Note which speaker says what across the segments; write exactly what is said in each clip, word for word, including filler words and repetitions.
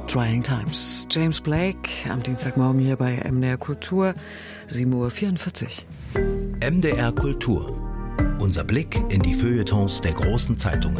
Speaker 1: Trying Times. James Blake am Dienstagmorgen hier bei M D R Kultur, sieben Uhr vierundvierzig.
Speaker 2: M D R Kultur. Unser Blick in die Feuilletons der großen Zeitungen.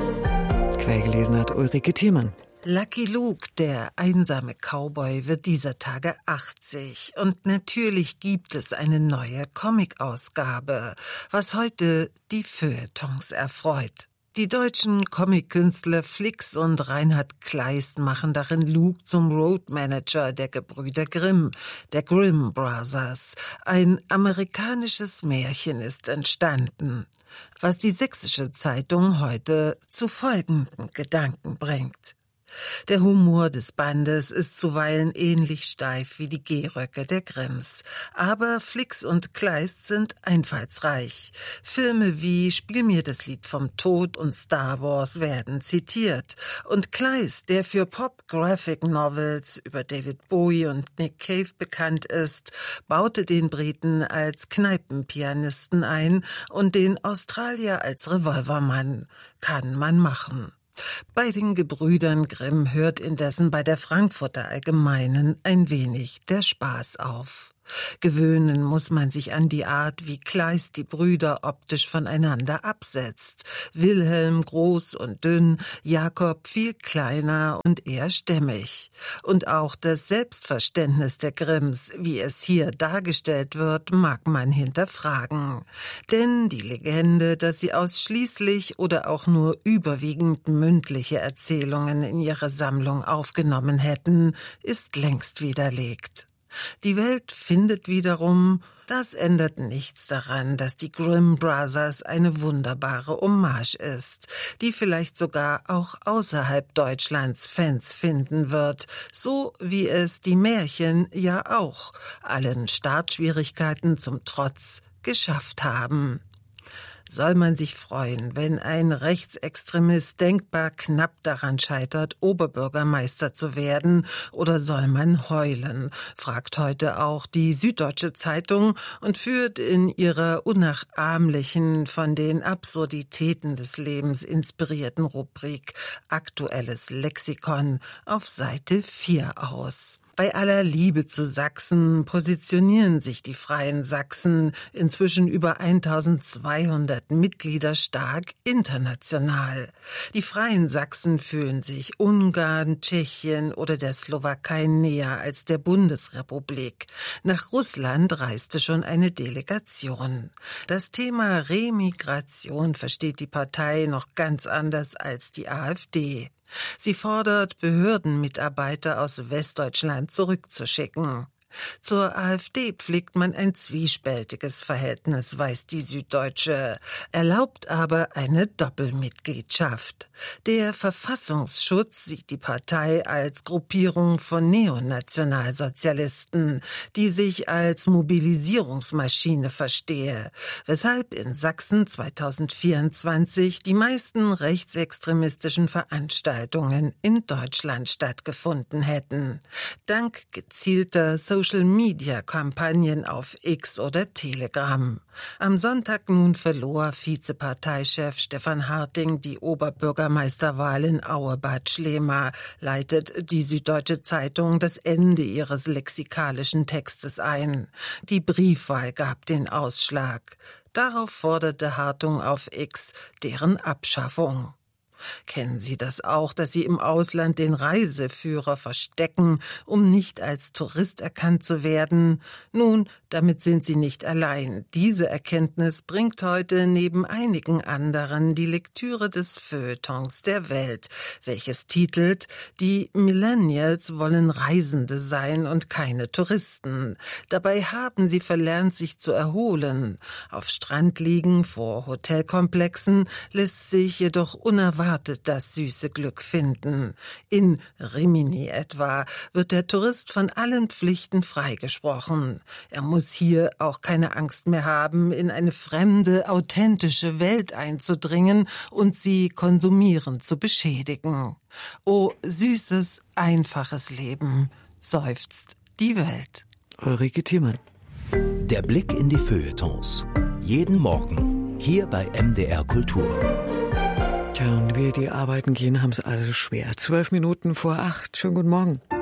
Speaker 1: Quer gelesen hat Ulrike Thielmann.
Speaker 3: Lucky Luke, der einsame Cowboy, wird dieser Tage achtzig. Und natürlich gibt es eine neue Comic-Ausgabe, was heute die Feuilletons erfreut. Die deutschen Comic-Künstler Flix und Reinhard Kleist machen darin Luke zum Roadmanager der Gebrüder Grimm, der Grimm Brothers. Ein amerikanisches Märchen ist entstanden, was die Sächsische Zeitung heute zu folgenden Gedanken bringt. Der Humor des Bandes ist zuweilen ähnlich steif wie die Gehröcke der Grimms. Aber Flix und Kleist sind einfallsreich. Filme wie Spiel mir das Lied vom Tod und Star Wars werden zitiert. Und Kleist, der für Pop-Graphic Novels über David Bowie und Nick Cave bekannt ist, baute den Briten als Kneipenpianisten ein und den Australier als Revolvermann. Kann man machen. Bei den Gebrüdern Grimm hört indessen bei der Frankfurter Allgemeinen ein wenig der Spaß auf. Gewöhnen muss man sich an die Art, wie Kleist die Brüder optisch voneinander absetzt. Wilhelm groß und dünn, Jakob viel kleiner und eher stämmig. Und auch das Selbstverständnis der Grimms, wie es hier dargestellt wird, mag man hinterfragen. Denn die Legende, dass sie ausschließlich oder auch nur überwiegend mündliche Erzählungen in ihre Sammlung aufgenommen hätten, ist längst widerlegt. Die Welt findet wiederum, das ändert nichts daran, dass die Grimm Brothers eine wunderbare Hommage ist, die vielleicht sogar auch außerhalb Deutschlands Fans finden wird, so wie es die Märchen ja auch, allen Startschwierigkeiten zum Trotz, geschafft haben. Soll man sich freuen, wenn ein Rechtsextremist denkbar knapp daran scheitert, Oberbürgermeister zu werden, oder soll man heulen, fragt heute auch die Süddeutsche Zeitung und führt in ihrer unnachahmlichen, von den Absurditäten des Lebens inspirierten Rubrik Aktuelles Lexikon auf Seite vier aus. Bei aller Liebe zu Sachsen positionieren sich die Freien Sachsen, inzwischen über eintausendzweihundert Mitglieder stark, international. Die Freien Sachsen fühlen sich Ungarn, Tschechien oder der Slowakei näher als der Bundesrepublik. Nach Russland reiste schon eine Delegation. Das Thema Remigration versteht die Partei noch ganz anders als die AfD. Sie fordert, Behördenmitarbeiter aus Westdeutschland zurückzuschicken. Zur AfD pflegt man ein zwiespältiges Verhältnis, weiß die Süddeutsche, erlaubt aber eine Doppelmitgliedschaft. Der Verfassungsschutz sieht die Partei als Gruppierung von Neonationalsozialisten, die sich als Mobilisierungsmaschine verstehe, weshalb in Sachsen zweitausendvierundzwanzig die meisten rechtsextremistischen Veranstaltungen in Deutschland stattgefunden hätten. Dank gezielter Social-Media-Kampagnen auf X oder Telegram. Am Sonntag nun verlor Vizeparteichef Stefan Harting die Oberbürgermeisterwahl in Auebad Schlema, leitet die Süddeutsche Zeitung das Ende ihres lexikalischen Textes ein. Die Briefwahl gab den Ausschlag. Darauf forderte Hartung auf X deren Abschaffung. Kennen Sie das auch, dass Sie im Ausland den Reiseführer verstecken, um nicht als Tourist erkannt zu werden? Nun, damit sind Sie nicht allein. Diese Erkenntnis bringt heute neben einigen anderen die Lektüre des Feuilletons der Welt, welches titelt: Die Millennials wollen Reisende sein und keine Touristen. Dabei haben sie verlernt, sich zu erholen. Auf Strand liegen vor Hotelkomplexen lässt sich jedoch unerwartet das süße Glück finden. In Rimini etwa wird der Tourist von allen Pflichten freigesprochen. Er muss hier auch keine Angst mehr haben, in eine fremde, authentische Welt einzudringen und sie konsumierend zu beschädigen. O süßes, einfaches Leben, seufzt die Welt.
Speaker 1: Ulrike Thielmann.
Speaker 2: Der Blick in die Feuilletons. Jeden Morgen hier bei M D R Kultur.
Speaker 1: Tja, und wir, die arbeiten gehen, haben es alle schwer. Zwölf Minuten vor acht. Schönen guten Morgen.